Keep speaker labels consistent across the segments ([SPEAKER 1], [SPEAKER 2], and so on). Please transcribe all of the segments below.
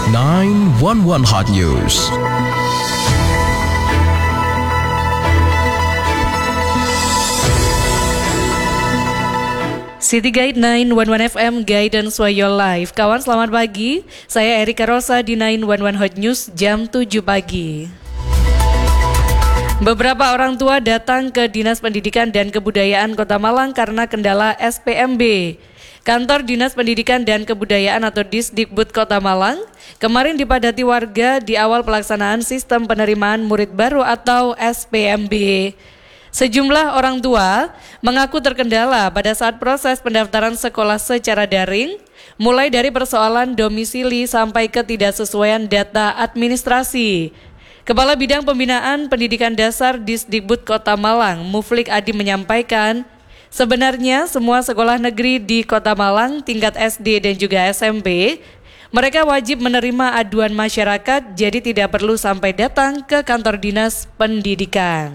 [SPEAKER 1] 911 Hot News.
[SPEAKER 2] City Guide 911 FM, Guidance for Your Life. Kawan, selamat pagi. Saya Erika Rosa di 911 Hot News jam 7 pagi. Beberapa orang tua datang ke Dinas Pendidikan dan Kebudayaan Kota Malang karena kendala SPMB. Kantor Dinas Pendidikan dan Kebudayaan atau Disdikbud Kota Malang kemarin dipadati warga di awal pelaksanaan sistem penerimaan murid baru atau SPMB. Sejumlah orang tua mengaku terkendala pada saat proses pendaftaran sekolah secara daring, mulai dari persoalan domisili sampai ketidaksesuaian data administrasi. Kepala Bidang Pembinaan Pendidikan Dasar Disdikbud Kota Malang, Muflik Adi menyampaikan, sebenarnya semua sekolah negeri di Kota Malang tingkat SD dan juga SMP, mereka wajib menerima aduan masyarakat, jadi tidak perlu sampai datang ke kantor Dinas Pendidikan.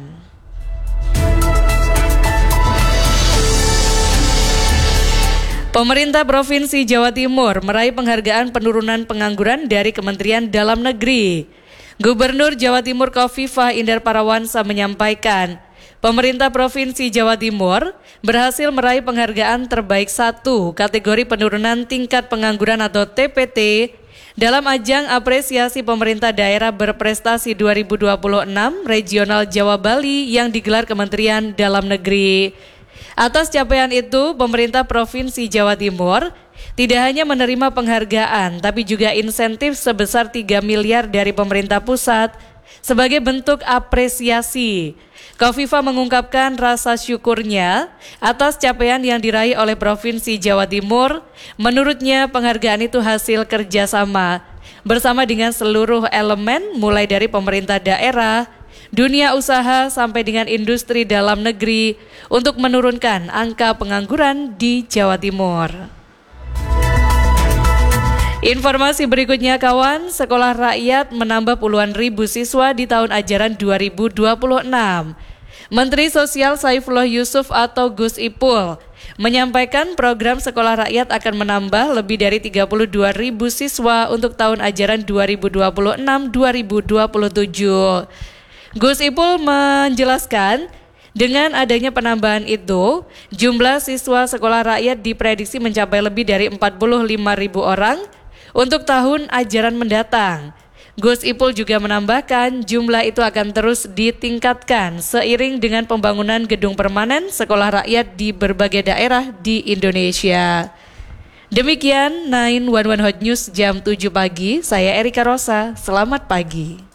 [SPEAKER 2] Pemerintah Provinsi Jawa Timur meraih penghargaan penurunan pengangguran dari Kementerian Dalam Negeri. Gubernur Jawa Timur Khofifah Indar Parawansa menyampaikan, pemerintah Provinsi Jawa Timur berhasil meraih penghargaan terbaik 1 kategori penurunan tingkat pengangguran atau TPT dalam ajang apresiasi pemerintah daerah berprestasi 2026 Regional Jawa Bali yang digelar Kementerian Dalam Negeri. Atas capaian itu, pemerintah Provinsi Jawa Timur tidak hanya menerima penghargaan, tapi juga insentif sebesar 3 miliar dari pemerintah pusat sebagai bentuk apresiasi. Khofifah mengungkapkan rasa syukurnya atas capaian yang diraih oleh Provinsi Jawa Timur. Menurutnya, penghargaan itu hasil kerjasama bersama dengan seluruh elemen, mulai dari pemerintah daerah, dunia usaha sampai dengan industri dalam negeri untuk menurunkan angka pengangguran di Jawa Timur. Informasi berikutnya kawan, sekolah rakyat menambah puluhan ribu siswa di tahun ajaran 2026. Menteri Sosial Saifullah Yusuf atau Gus Ipul menyampaikan program sekolah rakyat akan menambah lebih dari 32 ribu siswa untuk tahun ajaran 2026-2027. Gus Ipul menjelaskan, dengan adanya penambahan itu, jumlah siswa sekolah rakyat diprediksi mencapai lebih dari 45.000 orang untuk tahun ajaran mendatang. Gus Ipul juga menambahkan jumlah itu akan terus ditingkatkan seiring dengan pembangunan gedung permanen sekolah rakyat di berbagai daerah di Indonesia. Demikian 911 Hot News jam 7 pagi, saya Erika Rosa, selamat pagi.